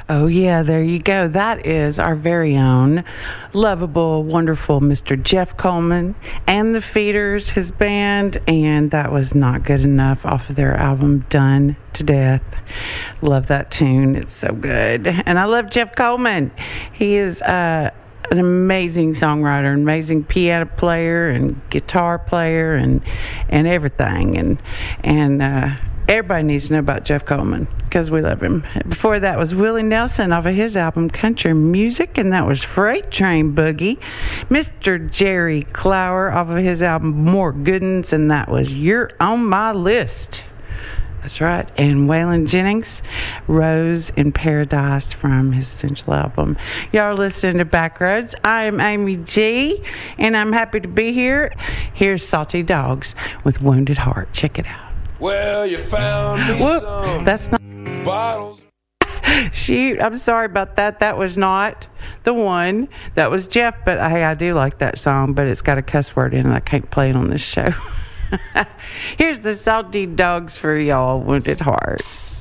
Oh, yeah, there you go. That is our very own lovable, wonderful Mr. Jeff Coleman and the Feeders, his band, and that was Not Good Enough off of their album Done to Death. Love that tune. It's so good. And I love Jeff Coleman. He is an amazing songwriter, amazing piano player and guitar player and everything. And everybody needs to know about Jeff Coleman because we love him. Before that was Willie Nelson off of his album Country Music, and that was Freight Train Boogie. Mr. Jerry Clower off of his album More Goodens, and that was You're on My List. That's right. And Waylon Jennings, Rose in Paradise from his Essential album. Y'all are listening to Backroads. I am Amy G, and I'm happy to be here. Here's Salty Dogs with Wounded Heart. Check it out. Well, you found me some that's not bottles. Shoot, I'm sorry about that. That was not the one. That was Jeff, but hey, I do like that song, but it's got a cuss word in it. I can't play it on this show. Here's the Salty Dogs for y'all, Wounded Heart.